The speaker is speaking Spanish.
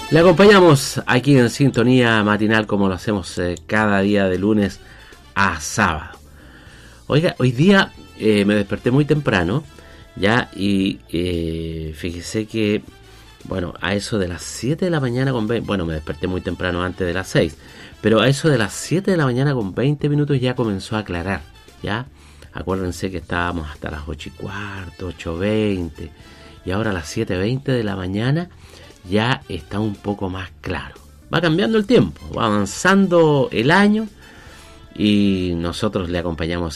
Le acompañamos aquí en Sintonía Matinal como lo hacemos cada día de lunes a sábado. Oiga, hoy día me desperté muy temprano, ya, y fíjese que, bueno, a eso de las 7 de la mañana con 20, bueno, me desperté muy temprano antes de las 6, pero a eso de las 7 de la mañana con 20 minutos ya comenzó a aclarar, ya. Acuérdense que estábamos hasta las 8:15, 8:20, y ahora a las 7:20 de la mañana ya está un poco más claro. Va cambiando el tiempo, va avanzando el año y nosotros le acompañamos